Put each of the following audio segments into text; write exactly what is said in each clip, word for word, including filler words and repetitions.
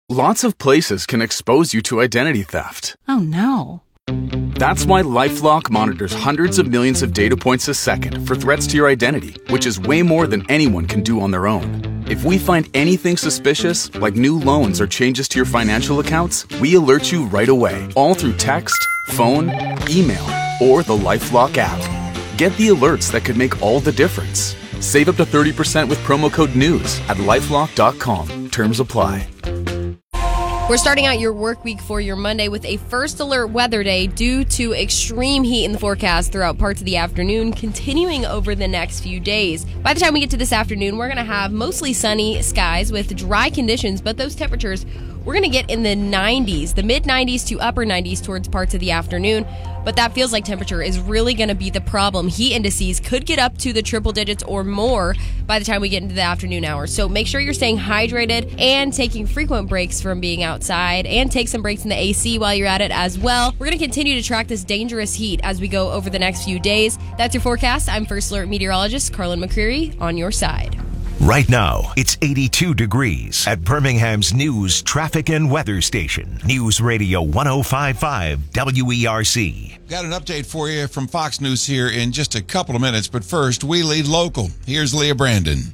Lots of places can expose you to identity theft. Oh, no. That's why LifeLock monitors hundreds of millions of data points a second for threats to your identity, which is way more than anyone can do on their own. If we find anything suspicious, like new loans or changes to your financial accounts, we alert you right away, all through text, phone, email, or the LifeLock app. Get the alerts that could make all the difference. Save up to thirty percent with promo code NEWS at lifelock dot com. Terms apply. We're starting out your work week for your Monday with a first alert weather day due to extreme heat in the forecast throughout parts of the afternoon, continuing over the next few days. By the time we get to this afternoon, we're going to have mostly sunny skies with dry conditions, but those temperatures we're going to get in the nineties, the mid nineties to upper nineties towards parts of the afternoon. But that feels like temperature is really going to be the problem. Heat indices could get up to the triple digits or more by the time we get into the afternoon hours. So make sure you're staying hydrated and taking frequent breaks from being outside, and take some breaks in the A C while you're at it as well. We're going to continue to track this dangerous heat as we go over the next few days. That's your forecast. I'm First Alert Meteorologist Carlin McCreary on your side. Right now, it's eighty-two degrees at Birmingham's News, Traffic, and Weather Station. News Radio one oh five point five W E R C. Got an update for you from Fox News here in just a couple of minutes, but first, we lead local. Here's Leah Brandon.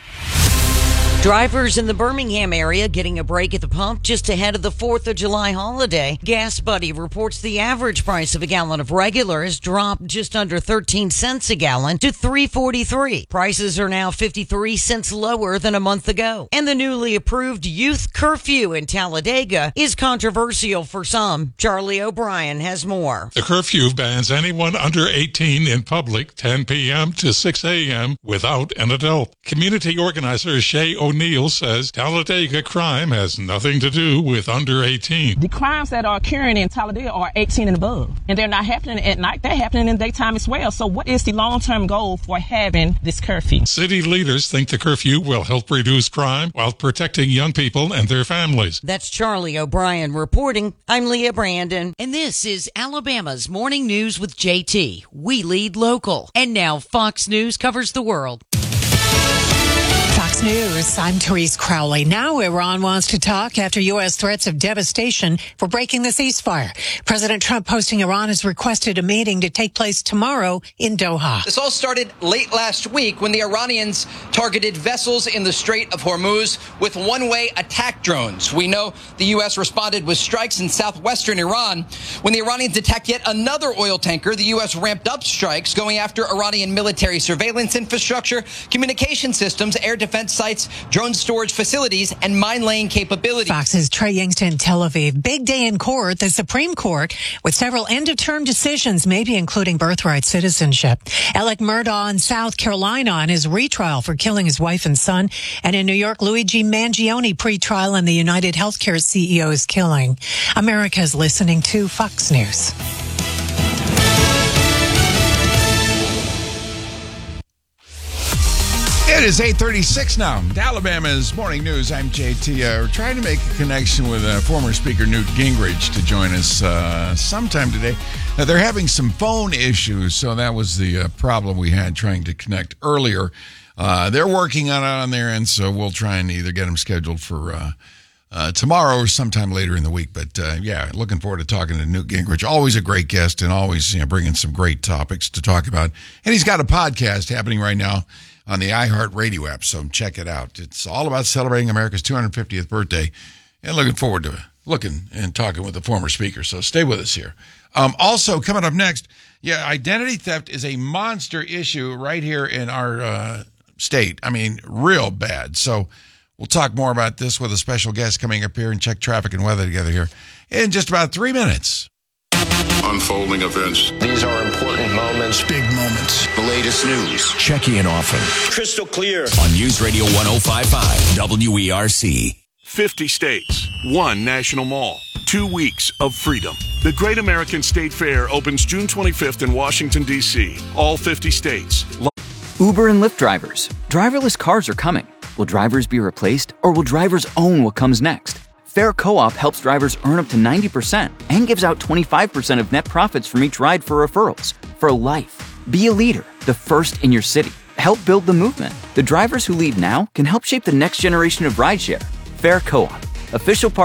Drivers in the Birmingham area getting a break at the pump just ahead of the fourth of July holiday. Gas Buddy reports the average price of a gallon of regular has dropped just under thirteen cents a gallon to three forty-three. Prices are now fifty-three cents lower than a month ago. And the newly approved youth curfew in Talladega is controversial for some. Charlie O'Brien has more. The curfew bans anyone under eighteen in public ten p.m. to six a.m. without an adult. Community organizer Shay O'Neill O'Neill says Talladega crime has nothing to do with under eighteen. The crimes that are occurring in Talladega are eighteen and above, and they're not happening at night. They're happening in daytime as well. So what is the long-term goal for having this curfew? City leaders think the curfew will help reduce crime while protecting young people and their families. That's Charlie O'Brien reporting. I'm Leah Brandon, and this is Alabama's Morning News with J T. We lead local. And now Fox News covers the world. Fox News, I'm Therese Crowley. Now Iran wants to talk after U S threats of devastation for breaking the ceasefire. President Trump hosting Iran has requested a meeting to take place tomorrow in Doha. This all started late last week when the Iranians targeted vessels in the Strait of Hormuz with one-way attack drones. We know the U S responded with strikes in southwestern Iran. When the Iranians attacked yet another oil tanker, the U S ramped up strikes, going after Iranian military surveillance infrastructure, communication systems, air defense sites, drone storage facilities, and mine-laying capabilities. Fox's Trey Youngston, Tel Aviv. Big day in court, the Supreme Court, with several end-of-term decisions, maybe including birthright citizenship. Alec Murdaugh in South Carolina on his retrial for killing his wife and son. And in New York, Luigi Mangione pretrial in the United Healthcare C E O's killing. America's listening to Fox News. It is eight thirty-six now. Alabama's Morning News. I'm J T. Uh, we're trying to make a connection with uh, former Speaker Newt Gingrich to join us uh, sometime today. Uh, they're having some phone issues, so that was the uh, problem we had trying to connect earlier. Uh, they're working on it on their end, so we'll try and either get them scheduled for uh, uh, tomorrow or sometime later in the week. But, uh, yeah, looking forward to talking to Newt Gingrich. Always a great guest and always, you know, bringing some great topics to talk about. And he's got a podcast happening right now on the iHeartRadio app, so check it out. It's all about celebrating America's two hundred fiftieth birthday and looking forward to looking and talking with the former speaker, so stay with us here. Um, also, coming up next, yeah, identity theft is a monster issue right here in our uh, state. I mean, real bad. So we'll talk more about this with a special guest coming up here and check traffic and weather together here in just about three minutes. Unfolding events. These are important moments. Big moments. The latest news. Check in often. Crystal clear. On News Radio one oh five point five W E R C. fifty states, one national mall, two weeks of freedom. The Great American State Fair opens June twenty-fifth in Washington, D C All fifty states. Uber and Lyft drivers. Driverless cars are coming. Will drivers be replaced, or will drivers own what comes next? Fair Co-op helps drivers earn up to ninety percent and gives out twenty-five percent of net profits from each ride for referrals. For life. Be a leader, the first in your city. Help build the movement. The drivers who lead now can help shape the next generation of rideshare. Fair Co-op. Official partner